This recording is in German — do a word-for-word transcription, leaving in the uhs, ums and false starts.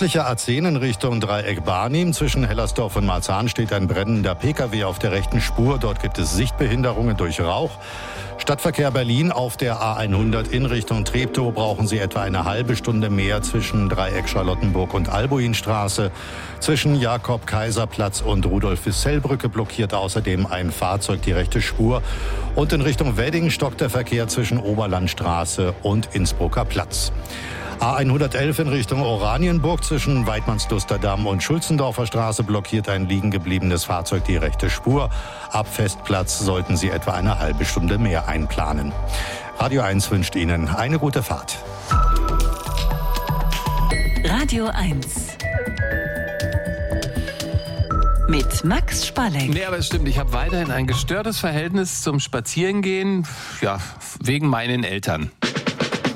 Östliche A zehn in Richtung Dreieck Barnim. Zwischen Hellersdorf und Marzahn steht ein brennender Pkw auf der rechten Spur. Dort gibt es Sichtbehinderungen durch Rauch. Stadtverkehr Berlin auf der A hundert in Richtung Treptow brauchen Sie etwa eine halbe Stunde mehr zwischen Dreieck Charlottenburg und Albuinstraße. Zwischen Jakob-Kaiser-Platz und Rudolf-Wissell-Brücke blockiert außerdem ein Fahrzeug die rechte Spur. Und in Richtung Wedding stockt der Verkehr zwischen Oberlandstraße und Innsbrucker Platz. A hundertelf in Richtung Oranienburg zwischen Weidmannslusterdamm und Schulzendorfer Straße blockiert ein liegen gebliebenes Fahrzeug die rechte Spur. Ab Festplatz sollten Sie etwa eine halbe Stunde mehr einplanen. Radio eins wünscht Ihnen eine gute Fahrt. Radio eins mit Max Spalleck. Nee, aber es stimmt, ich habe weiterhin ein gestörtes Verhältnis zum Spazierengehen, ja, wegen meinen Eltern.